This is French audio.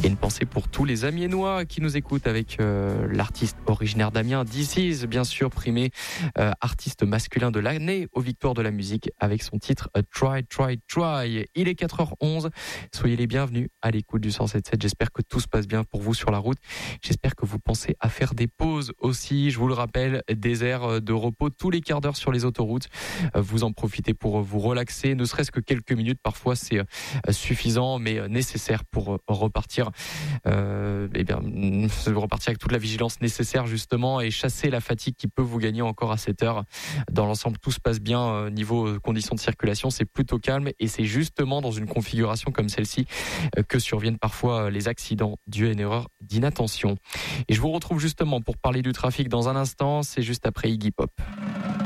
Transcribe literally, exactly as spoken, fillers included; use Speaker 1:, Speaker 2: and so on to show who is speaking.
Speaker 1: Et une pensée pour tous les Amiénois qui nous écoutent avec euh, l'artiste originaire d'Amiens, This Is, bien sûr, primé euh, artiste masculin de l'année aux Victoires de la musique avec son titre A Try, Try, Try. Il est quatre heures onze. Soyez les bienvenus à l'écoute du cent sept sept. J'espère que tout se passe bien pour vous sur la route. J'espère que vous pensez à faire des pauses aussi. Je vous le rappelle, des aires de repos tous les quarts d'heure sur les autoroutes. Vous en profitez pour vous relaxer, ne serait-ce que quelques minutes. Parfois, c'est suffisant, mais nécessaire pour repartir, euh, eh bien, repartir avec toute la vigilance nécessaire justement et chasser la fatigue qui peut vous gagner encore à cette heure. Dans l'ensemble, tout se passe bien niveau conditions de circulation, c'est plutôt calme et c'est justement dans une configuration comme celle-ci que surviennent parfois les accidents dus à une erreur d'inattention. Et je vous retrouve justement pour parler du trafic dans un instant, c'est juste après Iggy Pop.